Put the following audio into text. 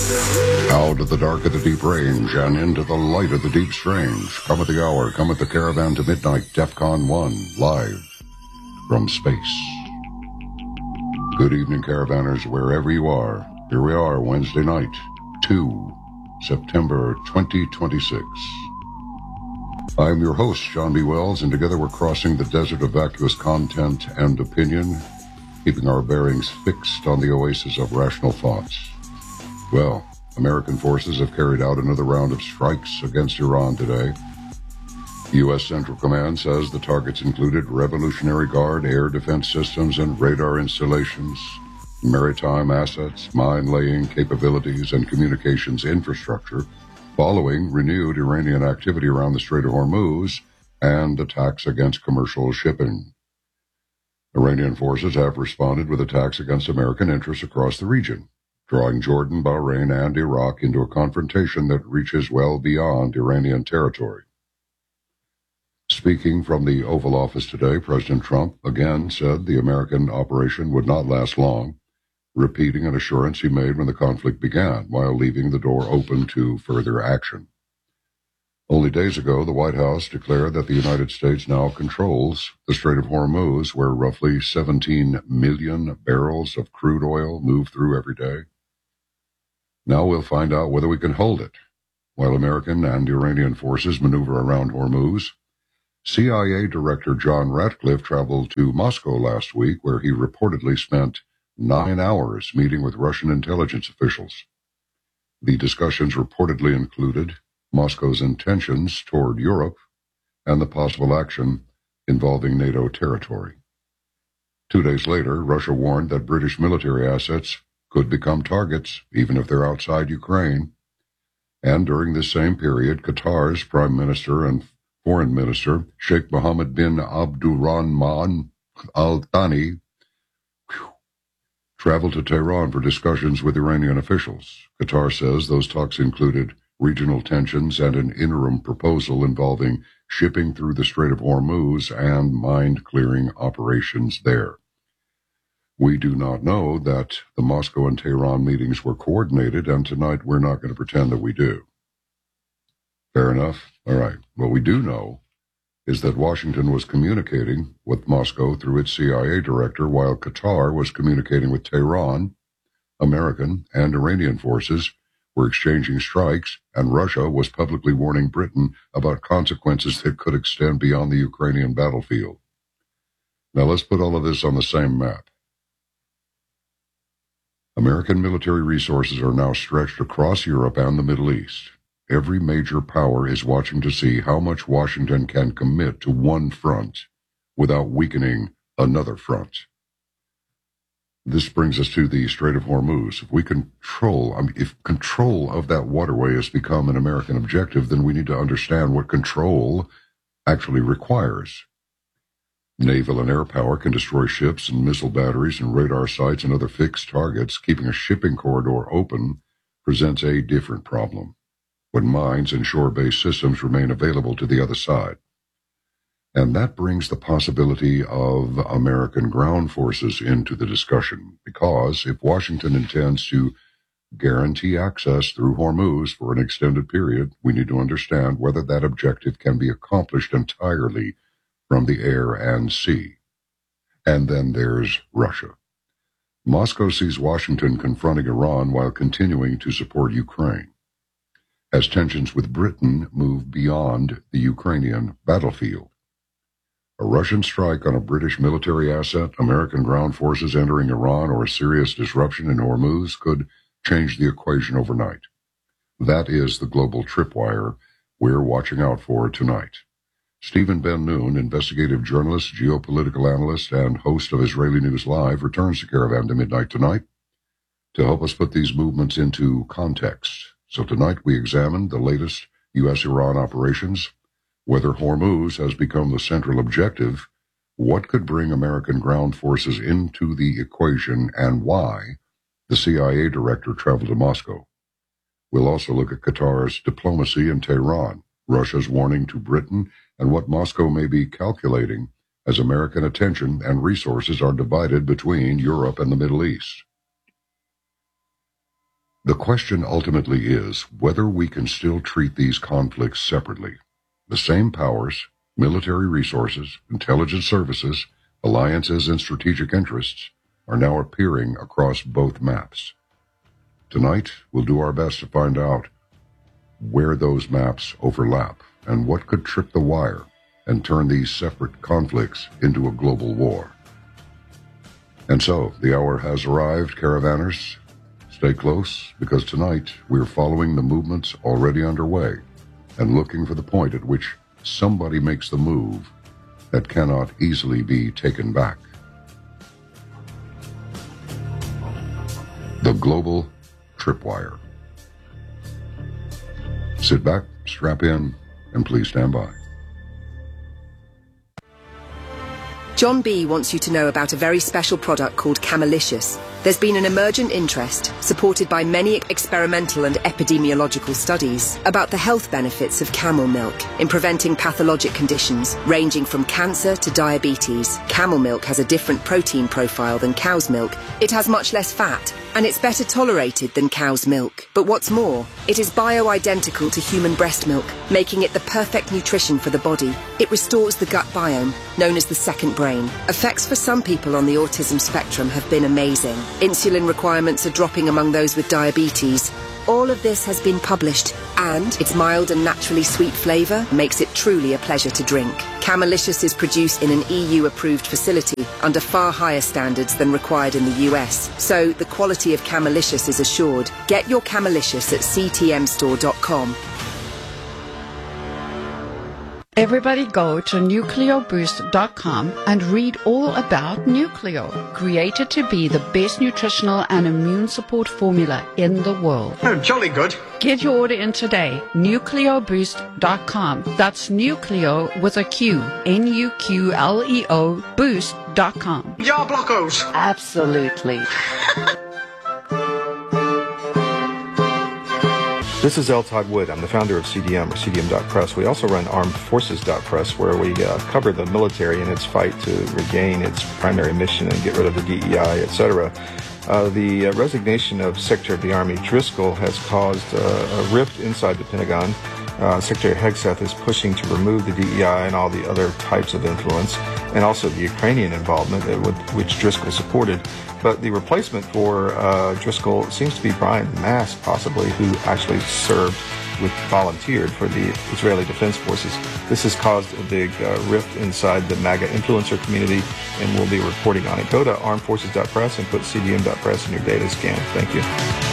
Out of the dark of the deep range and into the light of the deep strange, cometh the hour, cometh the caravan to midnight, DEFCON 1, live from space. Good evening, caravanners, wherever you are. Here we are, Wednesday night, 2 September 2026. I am your host, John B. Wells, and together we're crossing the desert of vacuous content and opinion, keeping our bearings fixed on the oasis of rational thoughts. Well, American forces have carried out another round of strikes against Iran today. The U.S. Central Command says the targets included Revolutionary Guard air defense systems and radar installations, maritime assets, mine-laying capabilities, and communications infrastructure, following renewed Iranian activity around the Strait of Hormuz and attacks against commercial shipping. Iranian forces have responded with attacks against American interests across the region, drawing Jordan, Bahrain, and Iraq into a confrontation that reaches well beyond Iranian territory. Speaking from the Oval Office today, President Trump again said the American operation would not last long, repeating an assurance he made when the conflict began, while leaving the door open to further action. Only days ago, the White House declared that the United States now controls the Strait of Hormuz, where roughly 17 million barrels of crude oil move through every day. Now we'll find out whether we can hold it. While American and Iranian forces maneuver around Hormuz, CIA Director John Ratcliffe traveled to Moscow last week, where he reportedly spent 9 hours meeting with Russian intelligence officials. The discussions reportedly included Moscow's intentions toward Europe and the possible action involving NATO territory. 2 days later, Russia warned that British military assets could become targets, even if they're outside Ukraine. And during this same period, Qatar's Prime Minister and Foreign Minister, Sheikh Mohammed bin Abdulrahman Al Thani, traveled to Tehran for discussions with Iranian officials. Qatar says those talks included regional tensions and an interim proposal involving shipping through the Strait of Hormuz and mine-clearing operations there. We do not know that the Moscow and Tehran meetings were coordinated, and tonight we're not going to pretend that we do. Fair enough? All right. What we do know is that Washington was communicating with Moscow through its CIA director, while Qatar was communicating with Tehran. American and Iranian forces were exchanging strikes, and Russia was publicly warning Britain about consequences that could extend beyond the Ukrainian battlefield. Now let's put all of this on the same map. American military resources are now stretched across Europe and the Middle East. Every major power is watching to see how much Washington can commit to one front without weakening another front. This brings us to the Strait of Hormuz. If control of that waterway has become an American objective, then we need to understand what control actually requires. Naval and air power can destroy ships and missile batteries and radar sites and other fixed targets. Keeping a shipping corridor open presents a different problem when mines and shore-based systems remain available to the other side. And that brings the possibility of American ground forces into the discussion, because if Washington intends to guarantee access through Hormuz for an extended period, we need to understand whether that objective can be accomplished entirely from the air and sea. And then there's Russia. Moscow sees Washington confronting Iran while continuing to support Ukraine, as tensions with Britain move beyond the Ukrainian battlefield. A Russian strike on a British military asset, American ground forces entering Iran, or a serious disruption in Hormuz could change the equation overnight. That is the global tripwire we're watching out for tonight. Stephen Ben-Nun, investigative journalist, geopolitical analyst, and host of Israeli News Live, returns to Caravan to Midnight tonight to help us put these movements into context. So tonight we examine the latest U.S.-Iran operations, whether Hormuz has become the central objective, what could bring American ground forces into the equation, and why the CIA director traveled to Moscow. We'll also look at Qatar's diplomacy in Tehran, Russia's warning to Britain, and what Moscow may be calculating as American attention and resources are divided between Europe and the Middle East. The question ultimately is whether we can still treat these conflicts separately. The same powers, military resources, intelligence services, alliances, and strategic interests are now appearing across both maps. Tonight, we'll do our best to find out where those maps overlap and what could trip the wire and turn these separate conflicts into a global war. And so, the hour has arrived, caravanners. Stay close, because tonight we're following the movements already underway and looking for the point at which somebody makes the move that cannot easily be taken back. The global tripwire. Sit back, strap in, and please stand by. John B. wants you to know about a very special product called Camelicious. There's been an emergent interest, supported by many experimental and epidemiological studies, about the health benefits of camel milk in preventing pathologic conditions ranging from cancer to diabetes. Camel milk has a different protein profile than cow's milk. It has much less fat, and it's better tolerated than cow's milk. But what's more, it is bio-identical to human breast milk, making it the perfect nutrition for the body. It restores the gut biome, known as the second brain. Effects for some people on the autism spectrum have been amazing. Insulin requirements are dropping among those with diabetes. All of this has been published, and its mild and naturally sweet flavour makes it truly a pleasure to drink. Camelicious is produced in an EU-approved facility under far higher standards than required in the US, so the quality of Camelicious is assured. Get your Camelicious at ctmstore.com. Everybody go to nucleoboost.com and read all about Nucleo, created to be the best nutritional and immune support formula in the world. Oh, jolly good. Get your order in today, nucleoboost.com. That's Nucleo with a Q, Nuqleo boost.com. Jar blockos. Absolutely. This is L. Todd Wood. I'm the founder of CDM, or CDM.press. We also run ArmedForces.press, where we cover the military in its fight to regain its primary mission and get rid of the DEI, etc. The resignation of Secretary of the Army Driscoll has caused a rift inside the Pentagon. Secretary Hegseth is pushing to remove the DEI and all the other types of influence, and also the Ukrainian involvement, which Driscoll supported. But the replacement for Driscoll seems to be Brian Mast, possibly, who actually volunteered for the Israeli Defense Forces. This has caused a big rift inside the MAGA influencer community, and we'll be reporting on it. Go to armedforces.press and put cdm.press in your data scan. Thank you.